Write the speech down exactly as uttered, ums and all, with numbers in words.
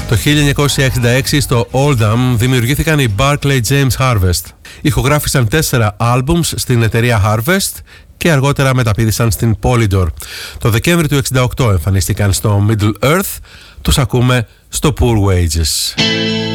Το χίλια εννιακόσια εξήντα έξι στο Oldham δημιουργήθηκαν οι Barclay James Harvest. Ηχογράφησαν τέσσερα albums στην εταιρεία Harvest και αργότερα μεταπήδησαν στην Polydor. Το Δεκέμβρη του εξήντα οκτώ εμφανίστηκαν στο Middle Earth. Τους ακούμε στο Poor Wages.